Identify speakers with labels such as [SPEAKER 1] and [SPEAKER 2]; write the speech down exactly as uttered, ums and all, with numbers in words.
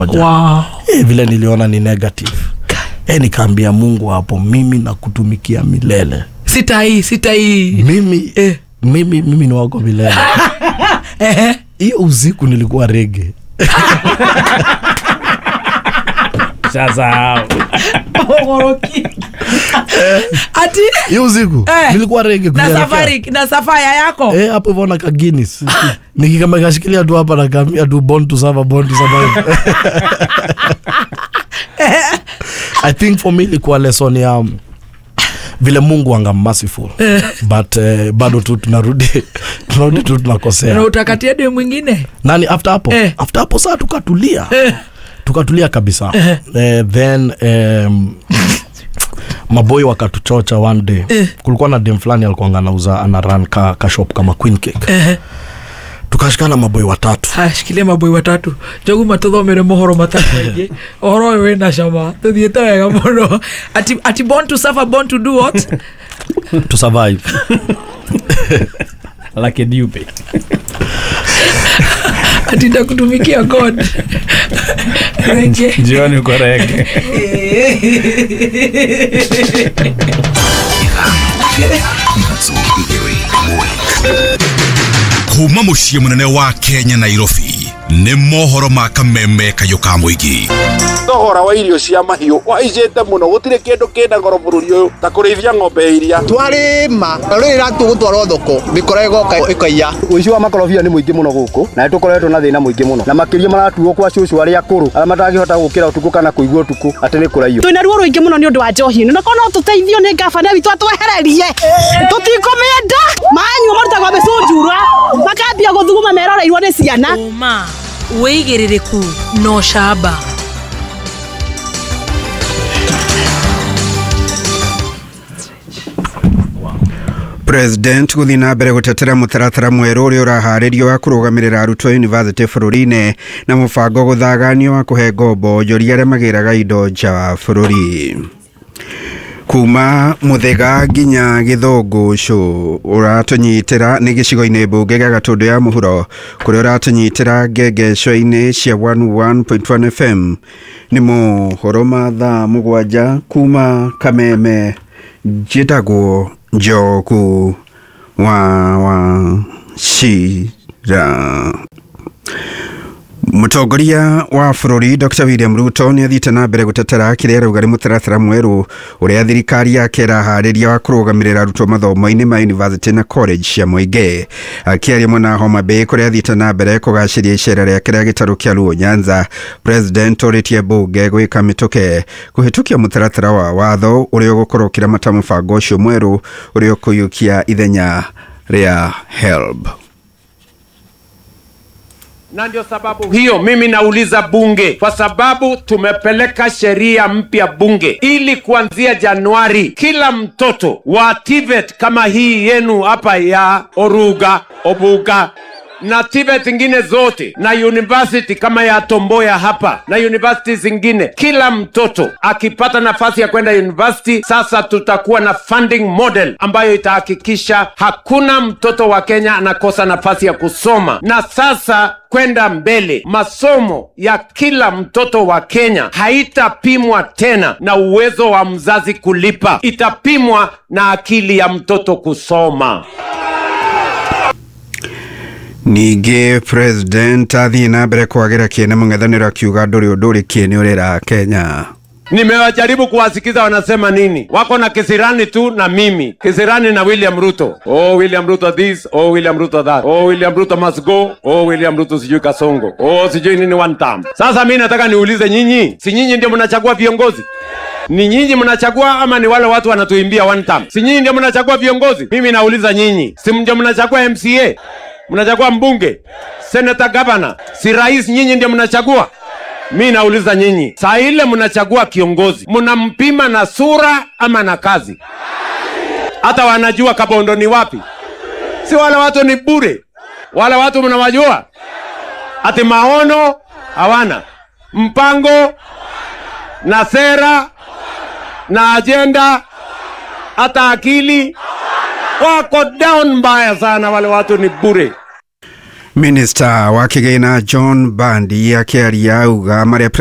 [SPEAKER 1] Wow.
[SPEAKER 2] Eh, vile niliona ni negative. Eh, nikaambia Mungu hapo, mimi na kutumikia milele.
[SPEAKER 1] Sitai, sitai.
[SPEAKER 2] Mimi
[SPEAKER 1] eh.
[SPEAKER 2] mimi mimi ni wako milele. Eh, hiyo usiku nilikuwa reggae.
[SPEAKER 1] Sasa Oroki. Ati
[SPEAKER 2] hiyo usiku eh, nilikuwa reggae
[SPEAKER 1] na safari na safari yako.
[SPEAKER 2] Eh, hapo hivyo na ka Guinness. Nikikama kashikilia tu hapa na kamia tu born to serve, born to survive. I think for me ilikuwa lesson ya um, vile Mungu anga merciful. But uh, bado tu tunarudi tunarudi tu tunakosea.
[SPEAKER 1] Na utakatia demu mwingine.
[SPEAKER 2] Nani after hapo? Eh. After hapo saa tukatulia. Eh. Tukatulia kabisa. Eh. Uh, then um, maboy wakatuchocha one day. Eh. Kulikuwa na dem fulani alikuwa anauza ana run ka, ka shop kama Queen Cake. Eh. Tukashikana maboy watatu.
[SPEAKER 1] Ha, shikilia maboy watatu. Jogu matuthomere mohoro matatu. Ohoro we na shama. Tuthiete wega muno. Ati ati born to suffer, born to do what?
[SPEAKER 2] To survive.
[SPEAKER 3] Like a newbie.
[SPEAKER 1] Ati ndakutumikia God. Rege.
[SPEAKER 3] Jioni uko rege.
[SPEAKER 4] Kuma muciĩ munene wa Kenya Nairobi nĩ mohoro ma kameme kayoka muigi.
[SPEAKER 5] Thogora wa irio cia mahiũ waicĩte mũno, gũtirĩ kĩndũ kĩna goro bũrũri ũyũ ta kũrĩithia ng'ombe iria.
[SPEAKER 6] Twarĩma rĩrĩa tũgũtwarwo thoko mĩkora ĩgoka ĩkaiya.
[SPEAKER 7] Ũici wa makorobia nĩ mũingĩ mũno gũkũ na nĩtũkoretwo na thĩna mũingĩ mũno, na makĩria maratuo kwa cũcũ arĩa akũrũ arĩa matangĩhota gũkĩra ũtukũ kana kũigua ũtukũ atĩ nĩ kũraiyo.
[SPEAKER 8] Twĩna ruo rũingĩ mũno nĩ ũndũ wa njohi ĩno, na kono tũteithio nĩ gabana witũ atwehererie. Tũtikũmĩenda manyu marutagwo mĩcunjura makambia gũthuguma meroreirwo nĩ ciana.
[SPEAKER 9] Uma wĩigĩrĩrĩku no shamba.
[SPEAKER 10] President guthina mbere gutetera mutaratara mweru uri uraharirio wa kurugamirira arutwo university bururi-ini na mubango guthaganio wa kuhe ngombo njori aria magiraga indo nja wa bururi. Kuma Muthega nginya Githungu sho uratunyitira ni gicigo-ini mbunge gia Gatundu ya Muhuro kuria uratunyitira ngengeco-ini cia one oh one point one F M ni mohoro ma thaa mugwanja kuma Kameme. Njitagwo Njogu wa wa Shira. Mutongoria wa bururi Doctor William Ruto ni athiĩte na mbere gutetera kiria arauga ni mutaratara mweru uria thirikari yake ĩrahariria wa kurugamirira arutwo mathomo-ini ma university na college cia muingi. Akiaria mwena Homa Bay kuria athiĩte na mbere kugaciria icera rĩake rĩa gĩtarũ kĩa Luo Nyanza, President oritie mbunge gwĩka mĩtũke kuhĩtũkia mutaratara wa watho uria ũgũkorwo ũkĩramata mũbango ũcio mweru uria ũkũiyũkia ithenya rĩa HELB.
[SPEAKER 5] Na ndio sababu hiyo mimi nauliza bunge, kwa sababu tumepeleka sheria mpya bunge ili kuanzia Januari kila mtoto wa T V E T kama hii yenu hapa ya Oruga, Obuga na T V E T zingine zote na university kama ya Tomboya hapa na university zingine, kila mtoto akipata nafasi ya kwenda university. Sasa tutakuwa na funding model ambayo itahakikisha hakuna mtoto wa Kenya anakosa nafasi ya kusoma. Na sasa kwenda mbele, masomo ya kila mtoto wa Kenya haitapimwa tena na uwezo wa mzazi kulipa, itapimwa na akili ya mtoto kusoma.
[SPEAKER 10] Ningĩ President athiĩ na mbere kwagira kiene mũng'ethanĩro akiuga ndũrĩ ũndũ ũrĩ kiene ũrera Kenya.
[SPEAKER 5] Nimewajaribu kuwasikiza wanasema nini. Wako na kisirani tu na mimi. Kisirani na William Ruto. Oh William Ruto this, oh William Ruto that. Oh William Ruto must go. Oh William Ruto sijui Kasongo. Oh sijui nini one term. Sasa mimi nataka niulize nyinyi, si nyinyi ndio mnachagua viongozi? Ni nyinyi mnachagua ama ni wale watu wanatuimbia one term? Si nyinyi ndio mnachagua viongozi? Mimi nauliza nyinyi, si ndio mnachagua M C A? Mnachagua mbunge, senator, governor, si rais nyinyi ndio mnachagua? Mimi nauliza nyinyi, saa ile mnachagua kiongozi, mnampima na sura ama na kazi? Hata wanajua Kabondo ni wapi? Si wale watu ni bure. Wale watu mnawajua? Ati maono hawana, mpango na sera na agenda, hata akili wako down mbaya sana. Wale watu ni bure.
[SPEAKER 10] Minister wa kigina John Bandi akiaria auga maria